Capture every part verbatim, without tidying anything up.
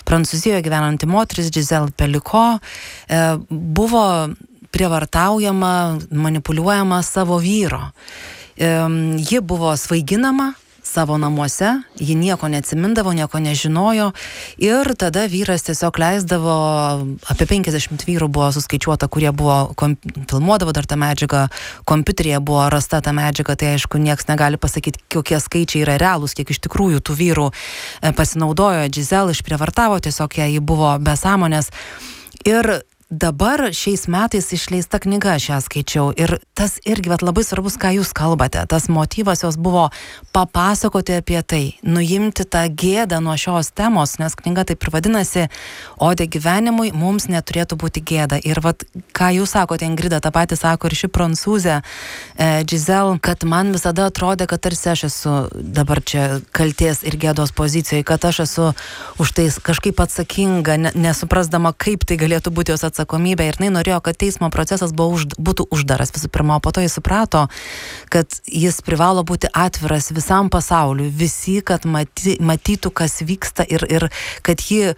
Prancūzijoje gyvenanti moteris Giselle Pelicot buvo prievartaujama, manipuliuojama savo vyro. Ji buvo svaiginama savo namuose, ji nieko neatsimindavo, nieko nežinojo ir tada vyras tiesiog leisdavo, apie penkiasdešimt vyrų buvo suskaičiuota, kurie buvo, kom, filmuodavo dar tą medžiagą, kompiuteryje buvo rasta ta medžiaga, tai aišku, nieks negali pasakyti, kokie skaičiai yra realūs, kiek iš tikrųjų tų vyrų pasinaudojo. Giselle išprievartavo, tiesiog jai buvo be sąmonės. Ir dabar šiais metais išleista knyga, šią skaičiau, ir tas irgi vat, labai svarbus, ką jūs kalbate. Tas motyvas jos buvo papasakoti apie tai, nuimti tą gėdą nuo šios temos, nes knyga taip ir vadinasi Odė gyvenimui, mums neturėtų būti gėda. Ir vat, ką jūs sakote, Ingrida, tą patį sako ir ši prancūzė e, Giselle, kad man visada atrodė, kad tarsi aš esu dabar čia kaltės ir gėdos pozicijoje, kad aš esu už tai kažkaip atsakinga, ne, nesuprasdama, kaip tai galėtų būti jos atsakinga atsakomybę ir jinai norėjo, kad teismo procesas buvo už, būtų uždaras visų pirma, o po to jis suprato, kad jis privalo būti atviras visam pasauliu, visi, kad maty, matytų, kas vyksta ir, ir kad ji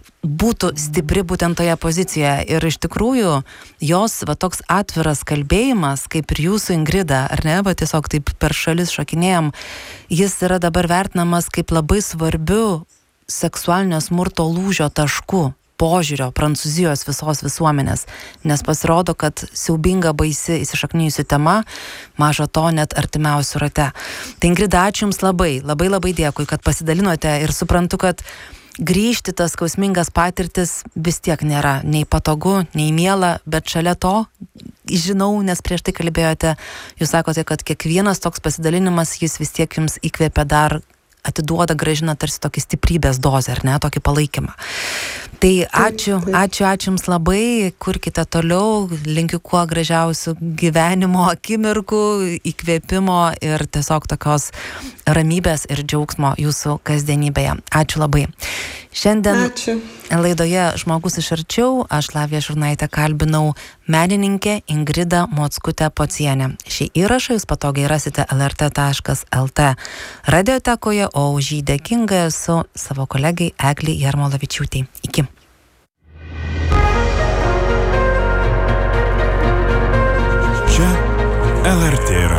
būtų stipri būtent toje pozicijoje. Ir iš tikrųjų jos va, toks atviras kalbėjimas, kaip ir jūsų Ingrida, ar ne, va tiesiog taip per šalis šokinėjom, jis yra dabar vertinamas kaip labai svarbiu seksualinio smurto lūžio tašku požiūrio Prancūzijos visos visuomenės, nes pasirodo, kad siaubinga, baisi, įsišaknijusi tema, maža to net artimiausių rate. Tai Ingrida, ačiū Jums labai, labai labai dėkui, kad pasidalinote ir suprantu, kad grįžti tas skausmingas patirtis vis tiek nėra nei patogu, nei miela, bet šalia to, žinau, nes prieš tai kalbėjote, jūs sakote, kad kiekvienas toks pasidalinimas, jis vis tiek Jums įkvėpia dar, atiduoda, grąžina tarsi tokį stiprybės dozę, ar ne, tokį palaikymą. Tai ačiū, ačiū, ačiū Jums labai, kurkite toliau, linkiu kuo gražiausių gyvenimo akimirkų, įkvėpimo ir tiesiog tokios ramybės ir džiaugsmo Jūsų kasdienybėje. Ačiū labai. Šiandien ačiū. Laidoje Žmogus iš arčiau, aš Lavija Šurnaitė kalbinau menininkę Ingridą Mockutę-Pocienę. Šį įrašą Jūs patogiai rasite el er tė taškas el tė radiotekoje, o už jį dėkinga esu savo kolegai Eglei Jarmolavičiūtei. Iki. Čia el er tė